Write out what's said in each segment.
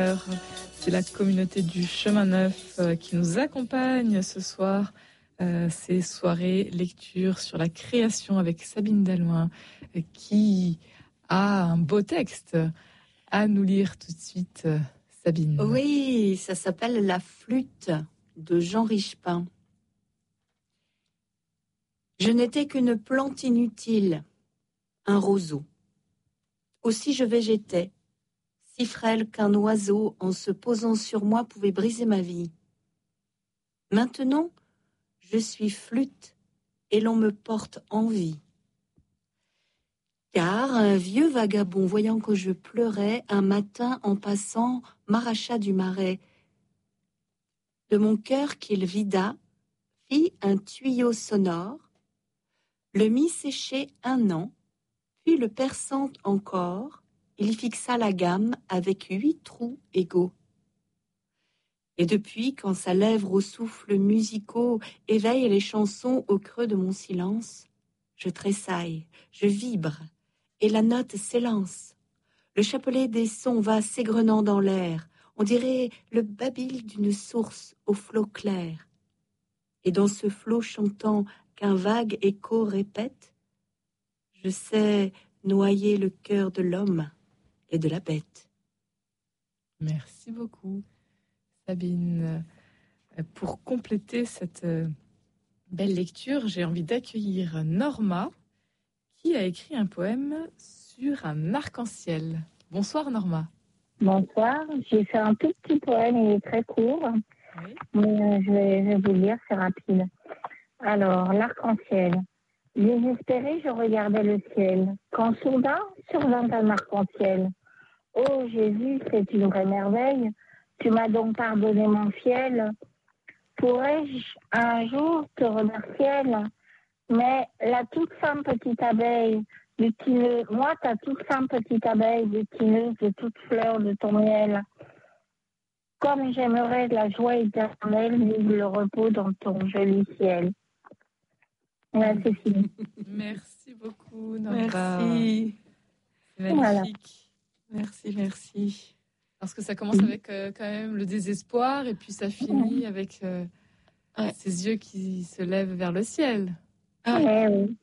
cœur. C'est la communauté du Chemin Neuf qui nous accompagne ce soir. Ces soirées lecture sur la création avec Sabine Dallouin qui a un beau texte à nous lire tout de suite. Sabine. Oui, ça s'appelle La flûte de Jean Richepin. Je n'étais qu'une plante inutile, un roseau. Aussi je végétais, si frêle qu'un oiseau, en se posant sur moi, pouvait briser ma vie. Maintenant, je suis flûte et l'on me porte envie. Car un vieux vagabond, voyant que je pleurais, un matin en passant, m'arracha du marais. De mon cœur qu'il vida, fit un tuyau sonore, le mit sécher 1 an, puis le perçant encore, il y fixa la gamme avec 8 trous égaux. Et depuis, quand sa lèvre aux souffles musicaux éveille les chansons au creux de mon silence, je tressaille, je vibre, et la note s'élance. Le chapelet des sons va s'égrenant dans l'air, on dirait le babil d'une source au flot clair. Et dans ce flot chantant qu'un vague écho répète, je sais noyer le cœur de l'homme et de la bête. Merci beaucoup, Sabine. Pour compléter cette belle lecture, j'ai envie d'accueillir Norma, qui a écrit un poème sur un arc-en-ciel. Bonsoir, Norma. Bonsoir, j'ai fait un tout petit poème, il est très court, oui. Mais je vais vous le lire, c'est rapide. Alors, l'arc-en-ciel. Désespéré, je regardais le ciel, quand soudain survint un arc-en-ciel. Oh Jésus, c'est une vraie merveille, tu m'as donc pardonné mon fiel. Pourrais-je un jour te remercier, mais la toute femme petite abeille, moi, ta toute femme petite abeille, butineuse de toutes fleurs de ton miel. Comme j'aimerais la joie éternelle, vive le repos dans ton joli ciel. Voilà, c'est fini. Merci beaucoup, Norma. Merci. Magnifique. Voilà. Merci. Parce que ça commence avec quand même le désespoir et puis ça finit avec ses yeux qui se lèvent vers le ciel. Oui.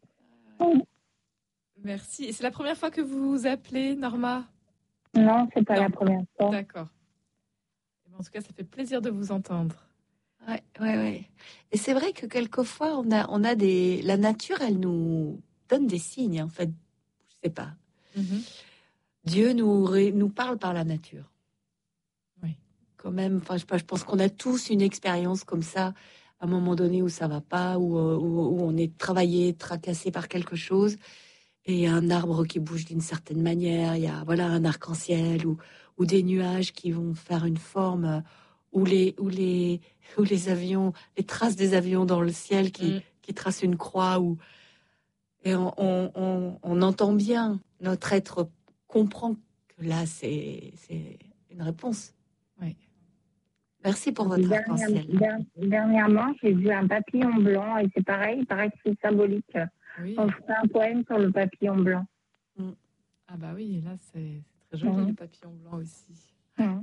Merci. Et c'est la première fois que vous appelez, Norma ? Non, c'est pas la première fois. D'accord. En tout cas, ça fait plaisir de vous entendre. Ouais. Et c'est vrai que quelquefois, on a la nature, elle nous donne des signes, en fait. Je sais pas. Mm-hmm. Dieu nous parle par la nature. Oui. Quand même, enfin, je pense qu'on a tous une expérience comme ça, à un moment donné où ça va pas, où on est travaillé, tracassé par quelque chose. Et il y a un arbre qui bouge d'une certaine manière, il y a un arc-en-ciel ou des nuages qui vont faire une forme, ou les avions, les traces des avions dans le ciel qui tracent une croix, et on entend bien, notre être comprend que là c'est une réponse. Oui. Merci pour votre arc-en-ciel. Dernièrement, j'ai vu un papillon blanc et c'est pareil, il paraît que c'est symbolique. Oui. On fait un poème sur le papillon blanc. Ah bah oui, là c'est très joli le papillon blanc aussi.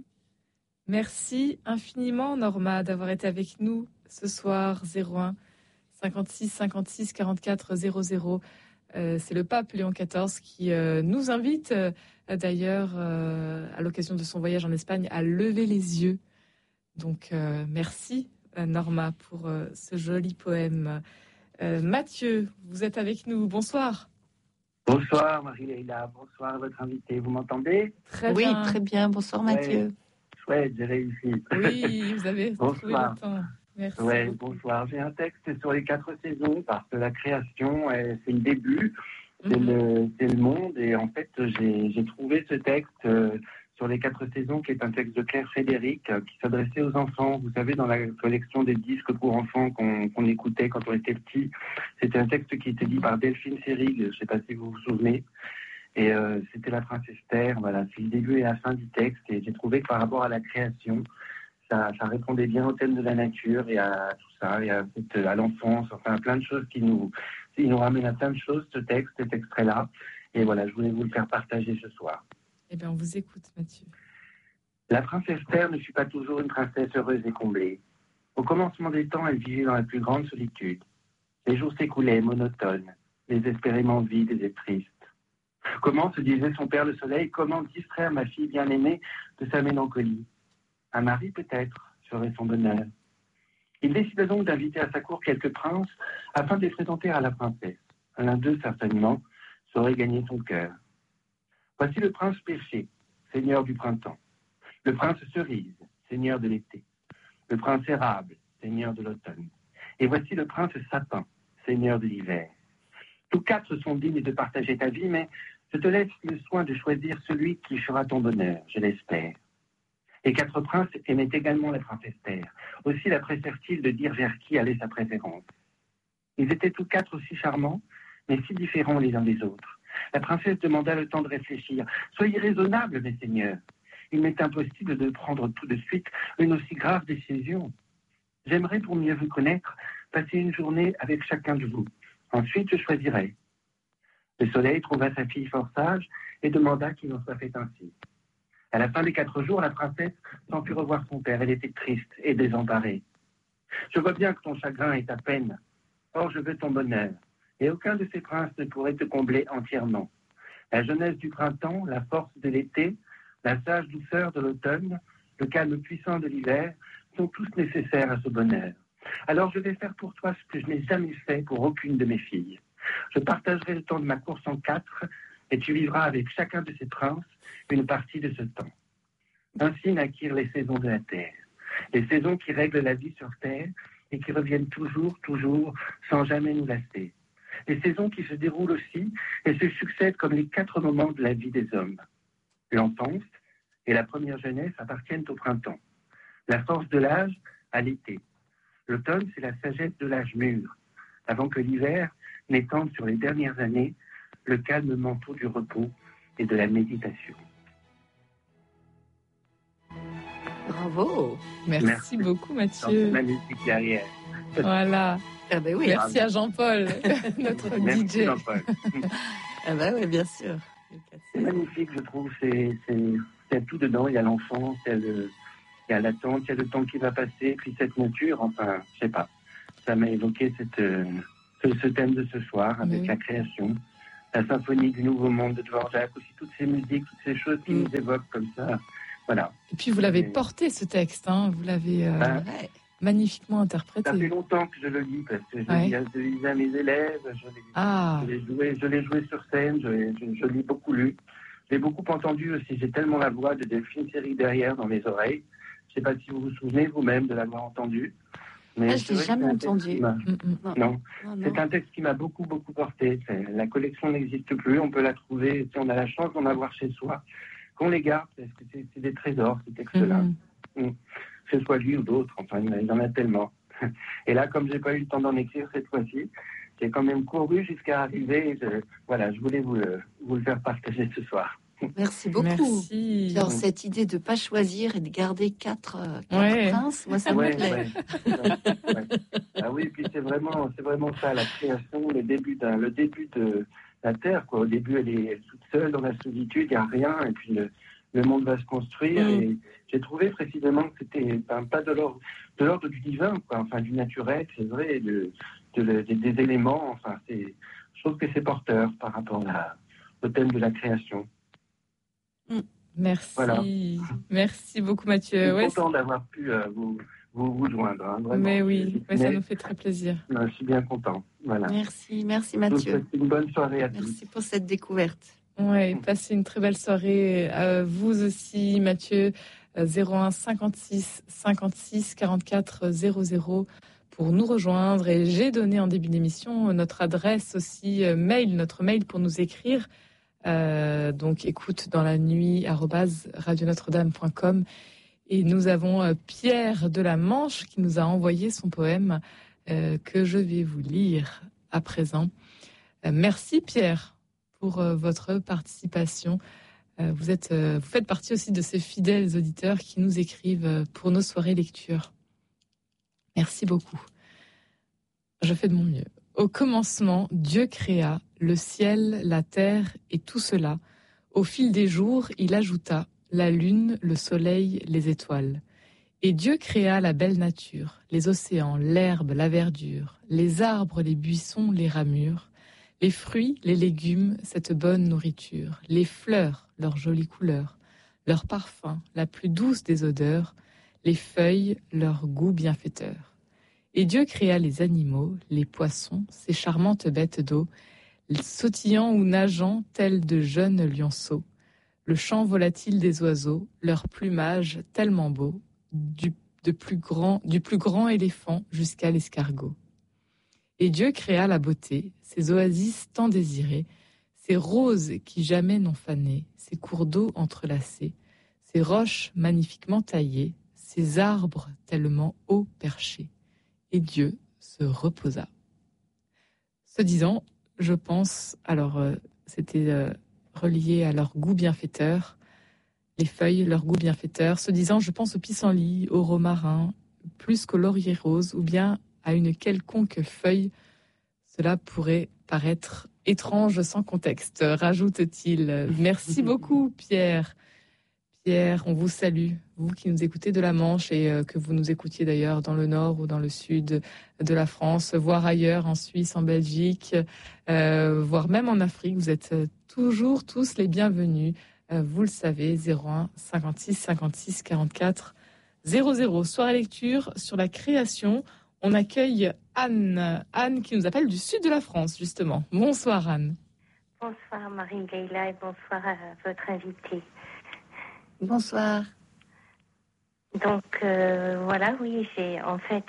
Merci infiniment Norma d'avoir été avec nous ce soir. 01 56 56 44 00. C'est le pape Léon XIV qui nous invite d'ailleurs à l'occasion de son voyage en Espagne à lever les yeux. Donc merci Norma pour ce joli poème. Mathieu, vous êtes avec nous. Bonsoir. Bonsoir Marie-Leila, bonsoir à votre invité. Vous m'entendez ? Très bien. Oui, très bien. Bonsoir Mathieu. Chouette, j'ai réussi. Oui, vous avez trouvé le temps. Merci. Ouais, bonsoir. J'ai un texte sur les 4 saisons parce que la création, c'est le début, c'est le monde. Et en fait, j'ai trouvé ce texte sur les 4 saisons, qui est un texte de Claire Frédéric, qui s'adressait aux enfants. Vous savez, dans la collection des disques pour enfants qu'on écoutait quand on était petit, c'était un texte qui était dit par Delphine Seyrig, je ne sais pas si vous vous souvenez. Et c'était la princesse Esther, voilà, c'est le début et la fin du texte. Et j'ai trouvé que par rapport à la création, ça répondait bien au thème de la nature et à tout ça, et à l'enfance, enfin plein de choses qui nous ramènent à plein de choses, cet extrait-là. Et voilà, je voulais vous le faire partager ce soir. Eh bien, on vous écoute, Mathieu. La princesse Esther ne fut pas toujours une princesse heureuse et comblée. Au commencement des temps, elle vivait dans la plus grande solitude. Les jours s'écoulaient monotones, désespérément vides et tristes. Comment, se disait son père le soleil, comment distraire ma fille bien-aimée de sa mélancolie? Un mari, peut-être, serait son bonheur. Il décida donc d'inviter à sa cour quelques princes afin de les présenter à la princesse. L'un d'eux, certainement, saurait gagner son cœur. Voici le prince Pêcher, seigneur du printemps. Le prince Cerise, seigneur de l'été. Le prince Érable, seigneur de l'automne. Et voici le prince Sapin, seigneur de l'hiver. Tous quatre sont dignes de partager ta vie, mais je te laisse le soin de choisir celui qui fera ton bonheur, je l'espère. Les quatre princes aimaient également la princesse Esther. Aussi la pressèrent-ils de dire vers qui allait sa préférence. Ils étaient tous quatre aussi charmants, mais si différents les uns des autres. La princesse demanda le temps de réfléchir. « Soyez raisonnables, mes seigneurs. Il m'est impossible de prendre tout de suite une aussi grave décision. J'aimerais, pour mieux vous connaître, passer une journée avec chacun de vous. Ensuite, je choisirai. » Le soleil trouva sa fille fort sage et demanda qu'il en soit fait ainsi. À la fin des 4 jours, la princesse s'en fut revoir son père. Elle était triste et désemparée. « Je vois bien que ton chagrin est ta peine. Or, je veux ton bonheur. Et aucun de ces princes ne pourrait te combler entièrement. La jeunesse du printemps, la force de l'été, la sage douceur de l'automne, le calme puissant de l'hiver sont tous nécessaires à ce bonheur. Alors je vais faire pour toi ce que je n'ai jamais fait pour aucune de mes filles. Je partagerai le temps de ma course en 4 et tu vivras avec chacun de ces princes une partie de ce temps. Ainsi naquirent les saisons de la terre, les saisons qui règlent la vie sur terre et qui reviennent toujours, sans jamais nous lasser. Les saisons qui se déroulent aussi et se succèdent comme les 4 moments de la vie des hommes. L'enfance et la première jeunesse appartiennent au printemps. La force de l'âge à l'été. L'automne, c'est la sagesse de l'âge mûr, avant que l'hiver n'étende sur les dernières années le calme manteau du repos et de la méditation. Bravo. Merci beaucoup, Mathieu. Magnifique derrière. Voilà. Ah ben oui. Merci à Jean-Paul, notre Merci DJ. Jean-Paul. Ah ben oui, bien sûr. C'est magnifique, je trouve. Il y a tout dedans. Il y a l'enfance, il y a l'attente, il y a le temps qui va passer, puis cette nature. Enfin, je sais pas. Ça m'a évoqué ce thème de ce soir avec la création, la symphonie du Nouveau Monde de Dvorak, aussi toutes ces musiques, toutes ces choses qui nous évoquent comme ça. Voilà. Et puis vous l'avez porté ce texte, hein. Vous l'avez magnifiquement interprété. Ça fait longtemps que je le lis parce que je lis à mes élèves, je l'ai joué sur scène, je l'ai beaucoup lu. J'ai beaucoup entendu aussi, j'ai tellement la voix de Delphine Seyrig derrière dans mes oreilles. Je ne sais pas si vous vous souvenez vous-même de l'avoir entendu. Mais je ne l'ai jamais entendu. Non, c'est un texte qui m'a beaucoup porté. La collection n'existe plus, on peut la trouver, si on a la chance d'en avoir chez soi, qu'on les garde, parce que c'est des trésors, ces textes-là. Que ce soit lui ou d'autres, enfin, il y en a tellement. Et là, comme je n'ai pas eu le temps d'en écrire cette fois-ci, j'ai quand même couru jusqu'à arriver. Je voulais vous le faire partager ce soir. Merci beaucoup. Merci. Alors, cette idée de ne pas choisir et de garder 4 princes, moi, ça me plaît. Ah oui, puis c'est vraiment ça, la création, le début de la Terre, quoi. Au début, elle est toute seule dans la solitude, il n'y a rien, et puis le monde va se construire. Et j'ai trouvé précisément que c'était pas de l'ordre du divin, quoi, enfin du naturel, c'est vrai, des éléments. Enfin, je trouve que c'est porteur par rapport au thème de la création. Merci. Voilà. Merci beaucoup, Mathieu. Je suis content d'avoir pu vous joindre. Hein, vraiment. Mais oui, ça nous fait très plaisir. Je suis bien content. Voilà. Merci Mathieu. Je vous souhaite une bonne soirée à tous. Merci pour cette découverte. Oui, passez une très belle soirée. Vous aussi, Mathieu, 01 56 56 44 00 pour nous rejoindre. Et j'ai donné en début d'émission notre adresse aussi, notre mail pour nous écrire. Donc écoute dans la nuit @radionotre-dame.com. Et nous avons Pierre de la Manche qui nous a envoyé son poème que je vais vous lire à présent. Merci Pierre pour votre participation. Vous faites partie aussi de ces fidèles auditeurs qui nous écrivent pour nos soirées lecture. Merci beaucoup. Je fais de mon mieux. Au commencement, Dieu créa le ciel, la terre et tout cela. Au fil des jours, il ajouta la lune, le soleil, les étoiles. Et Dieu créa la belle nature, les océans, l'herbe, la verdure, les arbres, les buissons, les ramures, les fruits, les légumes, cette bonne nourriture, les fleurs, leurs jolies couleurs, leur parfum, la plus douce des odeurs, les feuilles, leur goût bienfaiteur. Et Dieu créa les animaux, les poissons, ces charmantes bêtes d'eau, sautillant ou nageant tels de jeunes lionceaux, le chant volatile des oiseaux, leur plumage tellement beau, du plus grand éléphant jusqu'à l'escargot. Et Dieu créa la beauté, ces oasis tant désirées, ces roses qui jamais n'ont fané, ces cours d'eau entrelacés, ces roches magnifiquement taillées, ces arbres tellement haut perchés. Et Dieu se reposa. Ce disant, je pense, alors c'était relié à leur goût bienfaiteur, les feuilles, leur goût bienfaiteur. Ce disant, je pense au pissenlit, au romarin, plus qu'au laurier rose, ou bien à une quelconque feuille. Cela pourrait paraître étrange sans contexte, rajoute-t-il. Merci beaucoup, Pierre. Pierre, on vous salue, vous qui nous écoutez de la Manche et que vous nous écoutiez d'ailleurs dans le nord ou dans le sud de la France, voire ailleurs, en Suisse, en Belgique, voire même en Afrique. Vous êtes toujours tous les bienvenus. Vous le savez, 01 56 56 44 00. Soirée lecture sur la création. On accueille Anne. Anne qui nous appelle du sud de la France, justement. Bonsoir, Anne. Bonsoir, Marie-Leila, et bonsoir à votre invité. Bonsoir. Donc, voilà, oui, j'ai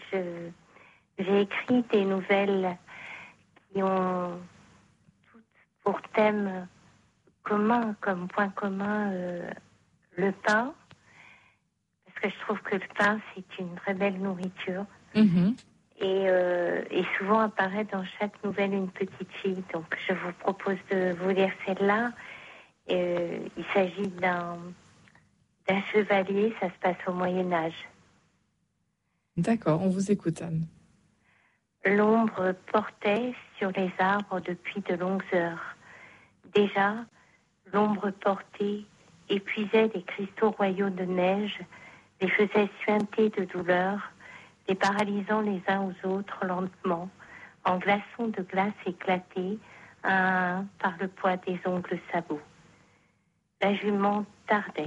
écrit des nouvelles qui ont toutes pour thème commun, comme point commun, le pain. Parce que je trouve que le pain, c'est une très belle nourriture. Mm-hmm. Et souvent apparaît dans chaque nouvelle une petite fille. Donc, je vous propose de vous lire celle-là. Il s'agit d'un chevalier, ça se passe au Moyen-Âge. D'accord, on vous écoute, Anne. L'ombre portait sur les arbres depuis de longues heures. Déjà, l'ombre portée épuisait les cristaux royaux de neige, les faisait suinter de douleur, les paralysant les uns aux autres lentement, en glaçons de glace éclatés, un à un par le poids des ongles sabots. La jument tardait.